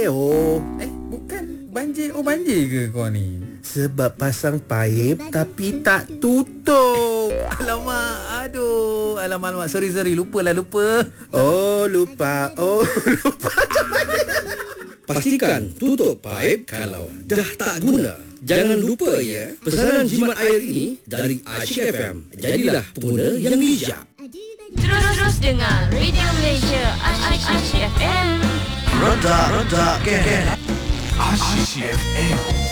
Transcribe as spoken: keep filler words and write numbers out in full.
oh. Eh, bukan banjir. Oh, banjir ke kau ni? Sebab pasang paip tapi tak tutup. Alamak, aduh. Alamak, alamak. Sorry, sorry. Lupa lah, lupa. Oh, lupa. Oh, lupa. Pastikan tutup paip kalau dah tak guna. Jangan lupa ya, pesanan jimat air ini dari Asyik F M. Jadilah pengguna yang bijak. Terus-terus dengar Radio Malaysia Asyik Asyik F M. Roda, roda, ke, ke. Asyik F M.